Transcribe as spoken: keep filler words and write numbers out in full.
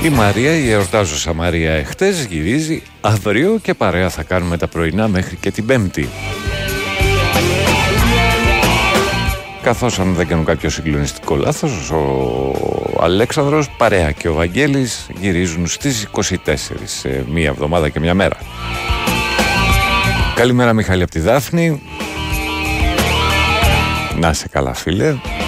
Η Μαρία, η εορτάζουσα Μαρία εχθές, γυρίζει αύριο και παρέα θα κάνουμε τα πρωινά μέχρι και την Πέμπτη. Καθώς αν δεν κάνουν κάποιο συγκλονιστικό λάθος, ο Αλέξανδρος, παρέα και ο Βαγγέλης γυρίζουν στις είκοσι τέσσερις, σε μία εβδομάδα και μία μέρα. Καλημέρα Μιχάλη από τη Δάφνη. Να είσαι καλά φίλε.